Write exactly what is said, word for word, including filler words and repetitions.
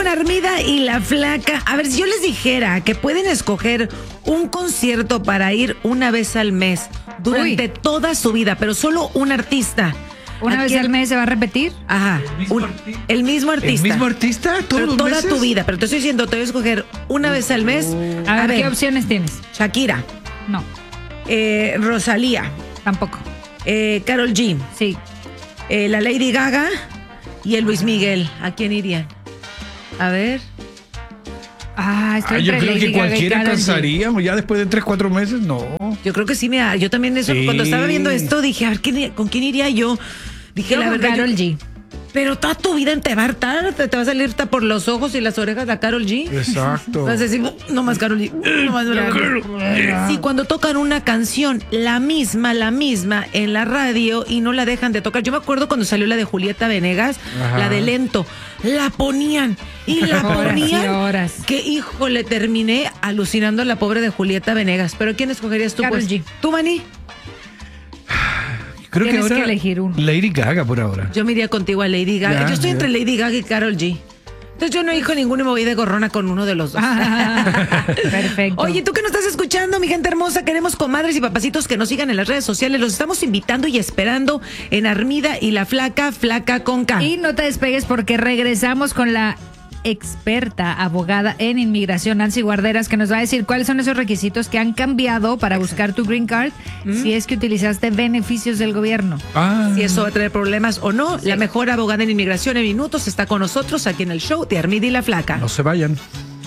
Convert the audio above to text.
Armida y la Flaca. A ver, si yo les dijera que pueden escoger un concierto para ir una vez al mes durante Uy. toda su vida, pero solo un artista. ¿Una vez al mes se va a repetir? Ajá. ¿El mismo, un, artista? El mismo artista. ¿El mismo artista? ¿Todos los toda meses? tu vida. Pero te estoy diciendo, te voy a escoger una vez al mes. A ver, a ver ¿qué opciones tienes? Shakira. No. Eh, Rosalía. Tampoco. Eh, Karol G. Sí. Eh, la Lady Gaga y el Luis Miguel. ¿A quién irían? A ver. Ah, estoy ah, yo creo Lady que cualquiera cansaríamos ya después de tres, cuatro meses, no. Yo creo que sí, mira, yo también eso, sí. Cuando estaba viendo esto dije, a ver, ¿quién, ¿con quién iría yo? Dije, yo la verdad. Karol G. Pero toda tu vida te va a hartar, te, te va a salir hasta por los ojos y las orejas la Karol G. Exacto. Vas a decir, no más Karol G. No más Karol G. Sí, cuando tocan una canción, la misma, la misma, en la radio y no la dejan de tocar. Yo me acuerdo cuando salió la de Julieta Venegas, Ajá. la de Lento, la ponían y la ponían. Horas y horas. Que híjole, terminé alucinando a la pobre de Julieta Venegas. ¿Pero quién escogerías tú? Karol Pues? G. ¿Tú, Manny? Creo Tienes que ahora que elegir uno. Lady Gaga por ahora. Yo me iría contigo a Lady Gaga. Ya, yo estoy ya. entre Lady Gaga y Karol G. Entonces yo no elijo ninguno y me voy de gorrona con uno de los dos. Ah, perfecto. Oye, tú que nos estás escuchando, mi gente hermosa, queremos comadres y papacitos que nos sigan en las redes sociales. Los estamos invitando y esperando en Armida y la Flaca, Flaca con K. Y no te despegues porque regresamos con la experta abogada en inmigración, Nancy Guarderas, que nos va a decir cuáles son esos requisitos que han cambiado para buscar tu green card, ¿Mm? si es que utilizaste beneficios del gobierno. Ah. Si eso va a traer problemas o no. Sí. La mejor abogada en inmigración en minutos está con nosotros aquí en el show de Armida y la Flaca. No se vayan.